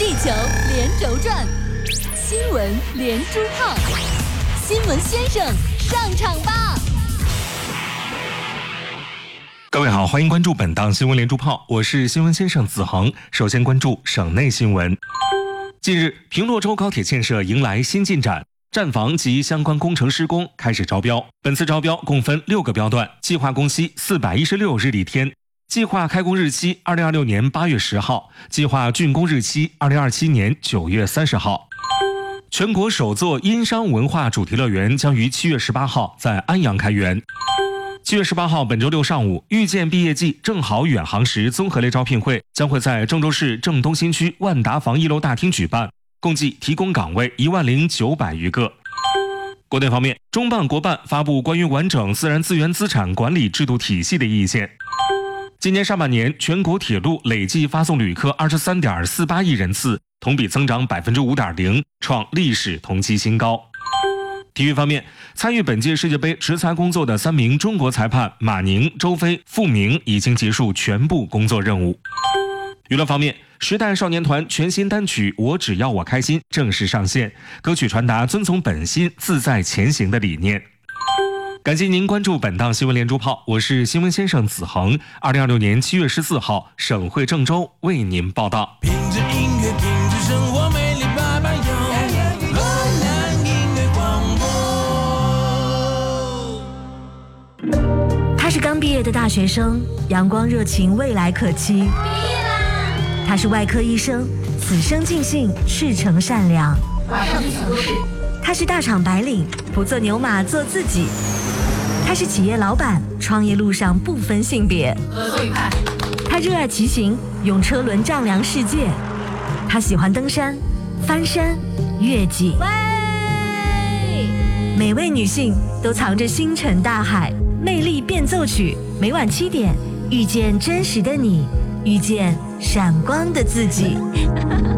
地球连轴转，新闻连珠炮，新闻先生上场吧！ 各位好，欢迎关注本档新闻连珠炮，我是新闻先生子恒。首先关注省内新闻。近日，平洛州高铁建设迎来新进展，站房及相关工程施工开始招标。本次招标共分6个标段，计划工期416日历天，计划开工日期2026年8月10号，计划竣工日期2027年9月30号。全国首座殷商文化主题乐园将于7月18号在安阳开园。7月18号，本周六上午，遇见毕业季正好远航时综合类招聘会将会在郑州市郑东新区万达房1楼大厅举办，共计提供岗位10900余个。国内方面，中办国办发布关于完整自然资源资产管理制度体系的意见。今年上半年，全国铁路累计发送旅客23.48亿人次，同比增长5.0%，创历史同期新高。体育方面，参与本届世界杯执裁工作的3名中国裁判马宁、周飞、傅明已经结束全部工作任务。娱乐方面，时代少年团全新单曲《我只要我开心》正式上线，歌曲传达遵从本心、自在前行的理念。感谢您关注本档新闻连珠炮，我是新闻先生子恒。2026年7月14号，省会郑州为您报道。 品质音乐，品质生活，美丽百般有。河南音乐广播。他是刚毕业的大学生，阳光热情，未来可期。 毕业啦！ 他是外科医生，此生尽兴，赤诚善良。 马上去抢救室。 他是大厂白领，不做牛马，做自己。他是企业老板，创业路上不分性别。 合作愉快。 他热爱骑行，用车轮丈量世界。他喜欢登山、翻山、越岭。每位女性都藏着星辰大海，魅力变奏曲，每晚7点，遇见真实的你，遇见闪光的自己。